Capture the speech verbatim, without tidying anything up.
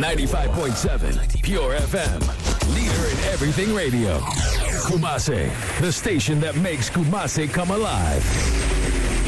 ninety-five point seven Pure F M. Leader in everything radio. Kumasi, the station that makes Kumasi come alive.